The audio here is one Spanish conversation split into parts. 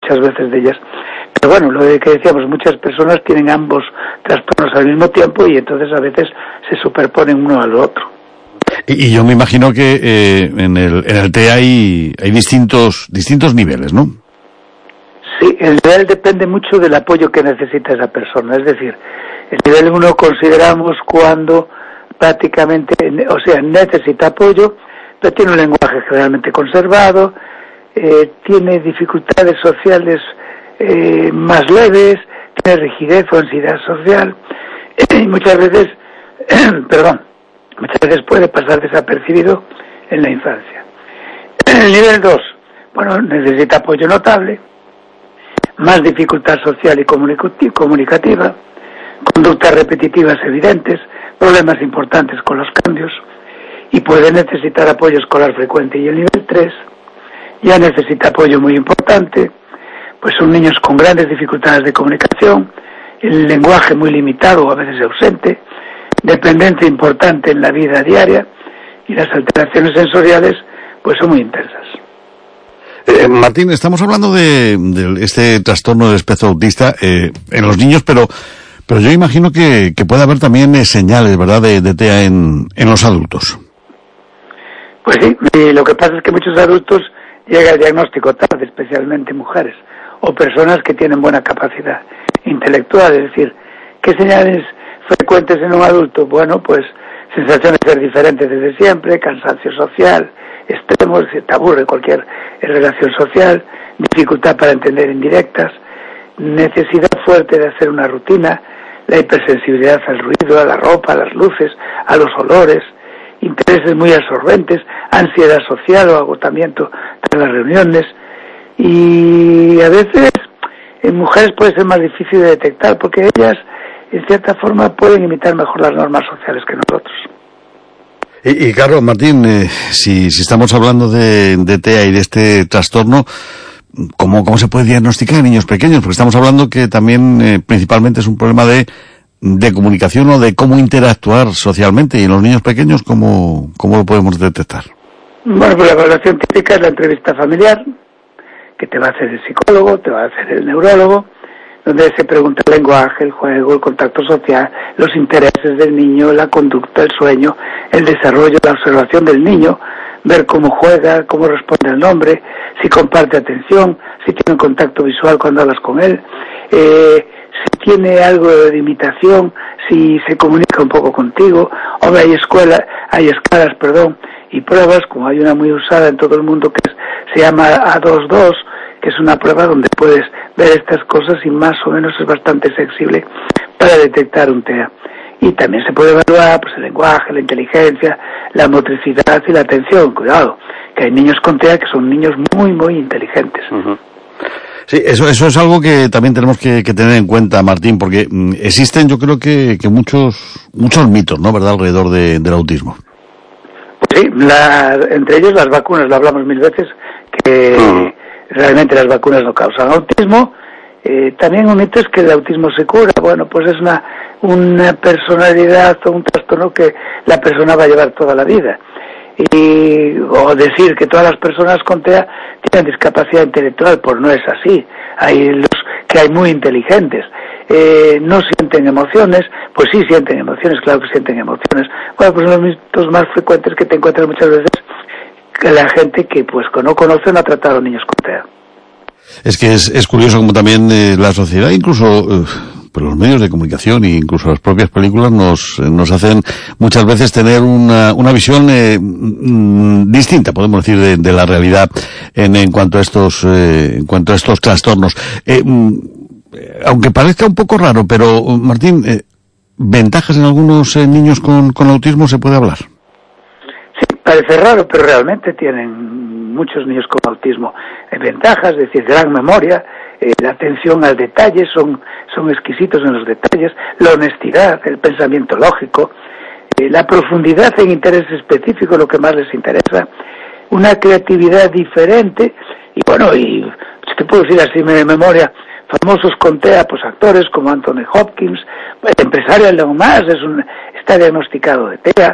muchas veces de ellas. Pero bueno, lo de que decíamos, muchas personas tienen ambos trastornos al mismo tiempo y entonces a veces se superponen uno al otro. Y yo me imagino que en el TEA hay distintos niveles, ¿no? Sí, el nivel depende mucho del apoyo que necesita esa persona. Es decir, el nivel 1 consideramos cuando prácticamente, necesita apoyo, pero tiene un lenguaje generalmente conservado, tiene dificultades sociales más leves, tiene rigidez o ansiedad social, y muchas veces puede pasar desapercibido en la infancia. El nivel 2, necesita apoyo notable, más dificultad social y comunicativa, conductas repetitivas evidentes, problemas importantes con los cambios, y puede necesitar apoyo escolar frecuente. Y el nivel 3 ya necesita apoyo muy importante, pues son niños con grandes dificultades de comunicación, el lenguaje muy limitado o a veces ausente, dependencia importante en la vida diaria, y las alteraciones sensoriales pues son muy intensas. Martín, estamos hablando de este trastorno del espectro autista en los niños, pero yo imagino que puede haber también señales, ¿verdad?, de TEA en los adultos. Pues sí, y lo que pasa es que muchos adultos llega el diagnóstico tarde, especialmente mujeres o personas que tienen buena capacidad intelectual. Es decir, ¿qué señales frecuentes en un adulto? Bueno, pues sensación de ser diferente desde siempre, cansancio social extremo, te aburre cualquier relación social, dificultad para entender indirectas, necesidad fuerte de hacer una rutina, la hipersensibilidad al ruido, a la ropa, a las luces, a los olores, intereses muy absorbentes, ansiedad social o agotamiento tras las reuniones, y a veces en mujeres puede ser más difícil de detectar porque ellas en cierta forma pueden imitar mejor las normas sociales que nosotros. Y claro, Martín, si estamos hablando de TEA y de este trastorno, ¿cómo se puede diagnosticar en niños pequeños? Porque estamos hablando que también principalmente es un problema de comunicación o de cómo interactuar socialmente, y en los niños pequeños, ¿cómo lo podemos detectar? Bueno, pues la evaluación típica es la entrevista familiar, que te va a hacer el psicólogo, te va a hacer el neurólogo, donde se pregunta el lenguaje, el juego, el contacto social, los intereses del niño, la conducta, el sueño, el desarrollo, la observación del niño, ver cómo juega, cómo responde al nombre, si comparte atención, si tiene un contacto visual cuando hablas con él, si tiene algo de imitación, si se comunica un poco contigo. Hombre, hay escalas, y pruebas, como hay una muy usada en todo el mundo que se llama A22, que es una prueba donde puedes ver estas cosas y más o menos es bastante sensible para detectar un TEA. Y también se puede evaluar pues el lenguaje, la inteligencia, la motricidad y la atención. Cuidado, que hay niños con TEA que son niños muy, muy inteligentes. Uh-huh. Sí, eso es algo que también tenemos que tener en cuenta, Martín, porque existen, yo creo que muchos mitos, ¿no?, ¿verdad?, alrededor del autismo. Sí, entre ellos las vacunas, lo hablamos mil veces, que realmente las vacunas no causan autismo. También un mito es que el autismo se cura. Bueno, pues es una personalidad o un trastorno que la persona va a llevar toda la vida. O decir que todas las personas con TEA tienen discapacidad intelectual, pues no es así. Hay los que hay muy inteligentes, no sienten emociones, pues sí sienten emociones, claro que sienten emociones. Bueno, pues los mitos más frecuentes que te encuentras muchas veces que la gente que pues no conoce no ha tratado a los niños con TEA. Es que es curioso como también la sociedad, incluso pues los medios de comunicación e incluso las propias películas nos hacen muchas veces tener una visión distinta, podemos decir, de la realidad en cuanto a estos trastornos. Aunque parezca un poco raro, pero Martín, ¿ventajas en algunos niños con autismo se puede hablar? Sí, parece raro, pero realmente tienen muchos niños con autismo ventajas, es decir, gran memoria, la atención al detalle, son exquisitos en los detalles, la honestidad, el pensamiento lógico, la profundidad en interés específico, lo que más les interesa, una creatividad diferente, y bueno, y te puedo decir así de memoria, famosos con TEA, pues actores como Anthony Hopkins, el empresario Elon Musk está diagnosticado de TEA,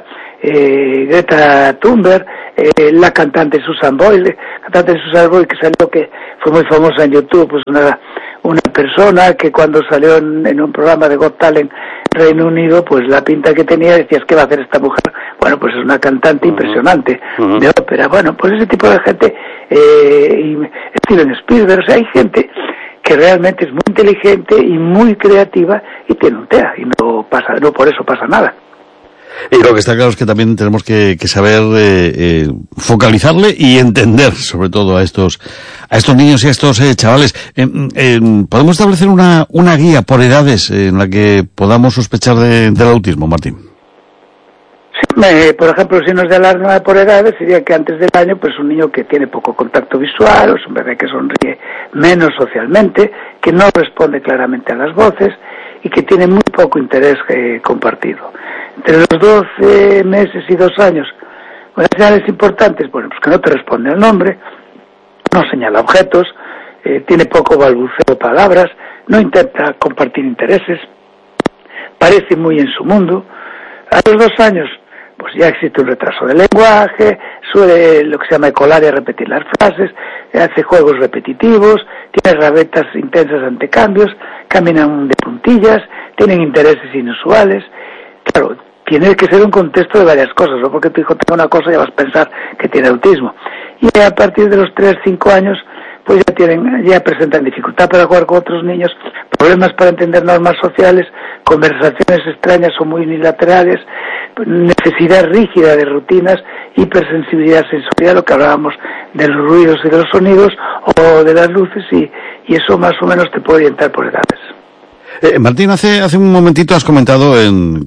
Greta Thunberg, la cantante Susan Boyle, que salió, que fue muy famosa en YouTube, pues una persona que cuando salió en un programa de Got Talent Reino Unido, pues la pinta que tenía, decías, ¿qué va a hacer esta mujer? Bueno, pues es una cantante impresionante de ópera. Bueno, pues ese tipo de gente, Steven Spielberg, o sea, hay gente que realmente es muy inteligente y muy creativa y tiene un TEA, y no por eso pasa nada. Y lo que está claro es que también tenemos que saber focalizarle y entender, sobre todo, a estos niños y a estos chavales. ¿Podemos establecer una guía por edades en la que podamos sospechar del autismo, Martín? Sí, por ejemplo, si nos de alarma por edades, sería que antes del año, pues un niño que tiene poco contacto visual, o es un bebé que sonríe menos socialmente, que no responde claramente a las voces y que tiene muy poco interés compartido. Entre los 12 meses y 2 años, las señales importantes, bueno, pues que no te responde al nombre, no señala objetos, tiene poco balbuceo de palabras, no intenta compartir intereses, parece muy en su mundo. A los 2 años, pues ya existe un retraso del lenguaje, suele lo que se llama colar y repetir las frases, hace juegos repetitivos, tiene rabetas intensas ante cambios, caminan de puntillas, tienen intereses inusuales. Claro, tiene que ser un contexto de varias cosas, no porque tu hijo tenga una cosa ya vas a pensar que tiene autismo. Y a partir de los 3-5 años, pues ya presentan dificultad para jugar con otros niños, problemas para entender normas sociales, conversaciones extrañas o muy unilaterales, necesidad rígida de rutinas, hipersensibilidad sensorial, lo que hablábamos de los ruidos y de los sonidos o de las luces, y eso más o menos te puede orientar por edades. Martín, hace un momentito has comentado en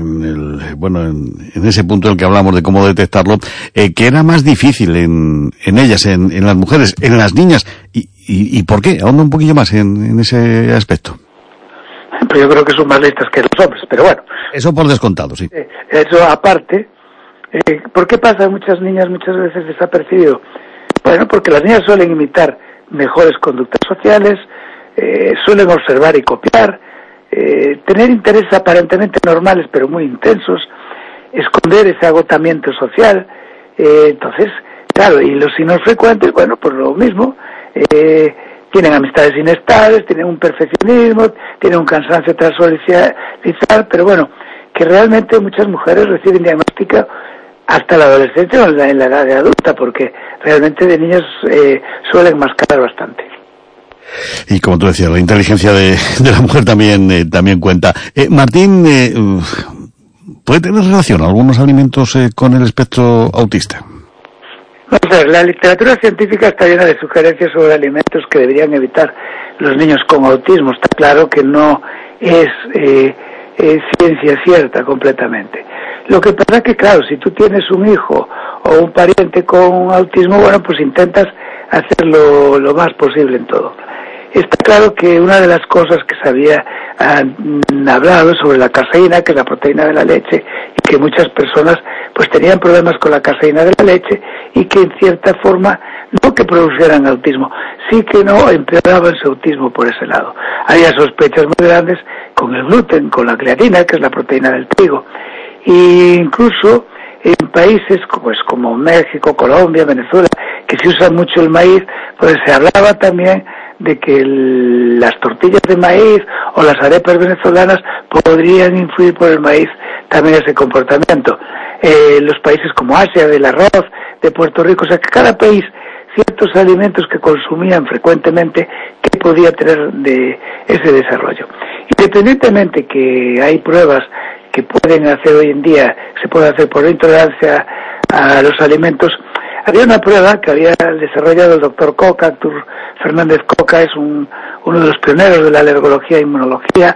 ese punto en el que hablamos de cómo detectarlo, que era más difícil en ellas, en las mujeres, en las niñas. ¿Y por qué? Ahonda un poquillo más en ese aspecto. Pues yo creo que son más listas que los hombres, pero bueno. Eso por descontado, sí. Eso aparte, ¿por qué pasa a muchas niñas muchas veces desapercibido? Bueno, porque las niñas suelen imitar mejores conductas sociales, suelen observar y copiar, tener intereses aparentemente normales pero muy intensos, esconder ese agotamiento social. Entonces, claro, y los signos frecuentes, bueno, pues lo mismo, tienen amistades inestables, tienen un perfeccionismo, tienen un cansancio tras socializar, pero bueno, que realmente muchas mujeres reciben diagnóstico hasta la adolescencia o en la edad de adulta, porque realmente de niños suelen mascarar bastante. Y como tú decías, la inteligencia de la mujer también cuenta. Martín, ¿puede tener relación algunos alimentos con el espectro autista? Vamos a ver, la literatura científica está llena de sugerencias sobre alimentos que deberían evitar los niños con autismo. Está claro que no es ciencia cierta completamente. Lo que pasa es que, claro, si tú tienes un hijo o un pariente con autismo, bueno, pues intentas hacerlo lo más posible en todo. Está claro que una de las cosas que se había hablado sobre la caseína, que es la proteína de la leche, y que muchas personas pues tenían problemas con la caseína de la leche y que en cierta forma no que produjeran autismo, sí que no empeoraban su autismo por ese lado. Había sospechas muy grandes con el gluten, con la creatina, que es la proteína del trigo, e incluso en países como México, Colombia, Venezuela, que se usa mucho el maíz, pues se hablaba también de que las tortillas de maíz o las arepas venezolanas podrían influir por el maíz también ese comportamiento. Los países como Asia, del arroz, de Puerto Rico, o sea que cada país ciertos alimentos que consumían frecuentemente que podía tener de ese desarrollo. Independientemente que hay pruebas que pueden hacer hoy en día, se puede hacer por intolerancia a los alimentos. Había una prueba que había desarrollado el doctor Coca, Artur Fernández Coca, es uno de los pioneros de la alergología e inmunología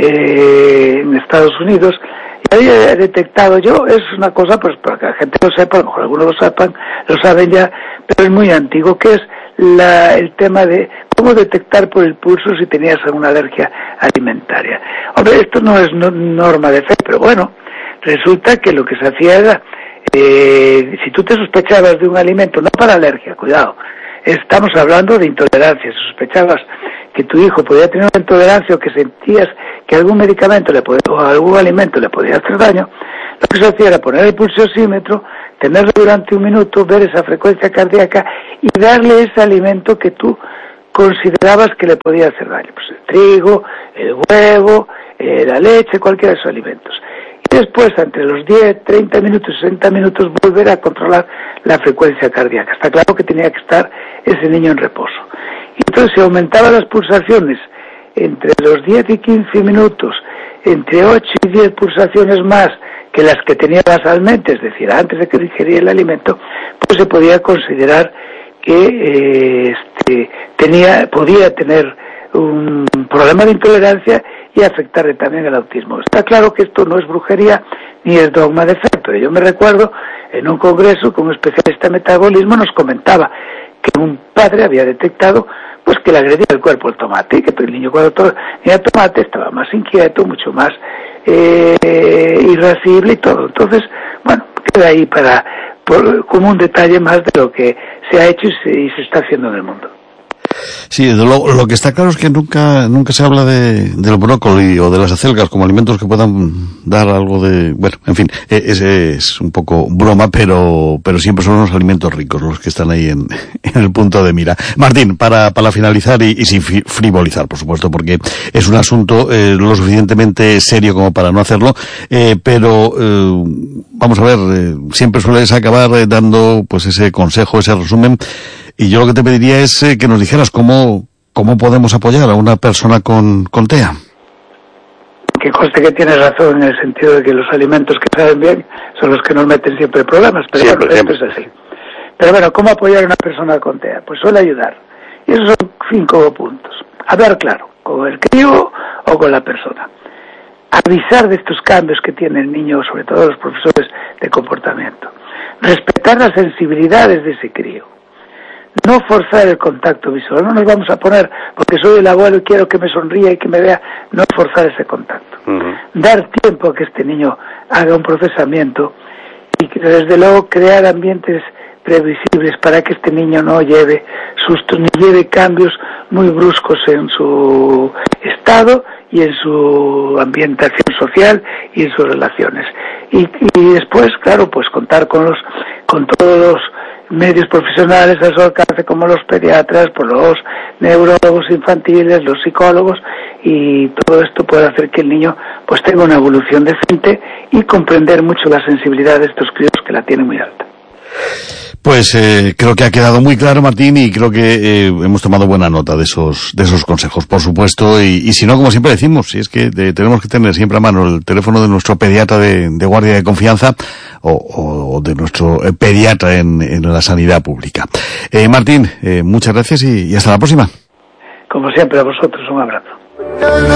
en Estados Unidos, y había detectado, es una cosa, pues para que la gente lo sepa, a lo mejor algunos lo saben ya, pero es muy antiguo, que es el tema de cómo detectar por el pulso si tenías alguna alergia alimentaria. Hombre, esto no es norma de fe, pero bueno, resulta que lo que se hacía era, si tú te sospechabas de un alimento, no para alergia, cuidado, estamos hablando de intolerancia, si sospechabas que tu hijo podía tener una intolerancia o que sentías que algún medicamento o algún alimento le podía hacer daño, Lo que se hacía era poner el pulsosímetro, tenerlo durante 1 minuto, ver esa frecuencia cardíaca y darle ese alimento que tú considerabas que le podía hacer daño. Pues el trigo, el huevo, la leche, cualquiera de esos alimentos. Y después, entre los 10, 30 minutos, 60 minutos, volver a controlar la frecuencia cardíaca. Está claro que tenía que estar ese niño en reposo. Y entonces, si aumentaba las pulsaciones entre los 10 y 15 minutos, entre 8 y 10 pulsaciones más que las que tenía basalmente, es decir, antes de que digeriera el alimento, pues se podía considerar que podía tener un problema de intolerancia y afectarle también al autismo. Está claro que esto no es brujería ni es dogma de fe, pero yo me recuerdo en un congreso que un especialista en metabolismo nos comentaba que un padre había detectado pues que le agredía el cuerpo el tomate, y que el niño cuando tenía tomate estaba más inquieto, mucho más irascible y todo. Entonces, bueno, queda ahí como un detalle más de lo que se ha hecho y se está haciendo en el mundo. Sí, lo que está claro es que nunca se habla del brócoli o de las acelgas como alimentos que puedan dar algo de... Bueno, en fin, es un poco broma, pero siempre son unos alimentos ricos los que están ahí en el punto de mira. Martín, para finalizar y sin frivolizar, por supuesto, porque es un asunto lo suficientemente serio como para no hacerlo, pero vamos a ver, siempre sueles acabar dando pues ese consejo, ese resumen. Y yo lo que te pediría es que nos dijeras cómo podemos apoyar a una persona con TEA. Que conste que tienes razón en el sentido de que los alimentos que saben bien son los que nos meten siempre problemas, pero siempre, bueno, esto es así. Pero bueno, ¿cómo apoyar a una persona con TEA? Pues suele ayudar. Y esos son 5 puntos. Hablar claro, con el crío o con la persona. Avisar de estos cambios que tiene el niño, sobre todo los profesores de comportamiento. Respetar las sensibilidades de ese crío. No forzar el contacto visual, no nos vamos a poner, porque soy el abuelo y quiero que me sonría y que me vea, no forzar ese contacto. Dar tiempo a que este niño haga un procesamiento y desde luego crear ambientes previsibles para que este niño no lleve sustos ni lleve cambios muy bruscos en su estado y en su ambientación social y en sus relaciones. Y después, claro, pues contar con todos los medios profesionales a su alcance, como los pediatras, por los neurólogos infantiles, los psicólogos, y todo esto puede hacer que el niño pues tenga una evolución decente y comprender mucho la sensibilidad de estos críos que la tienen muy alta. Pues creo que ha quedado muy claro, Martín, y creo que hemos tomado buena nota de esos consejos, por supuesto, y si no, como siempre decimos, si es que tenemos que tener siempre a mano el teléfono de nuestro pediatra de guardia de confianza o de nuestro pediatra en la sanidad pública. Martín, muchas gracias y hasta la próxima. Como siempre, a vosotros un abrazo.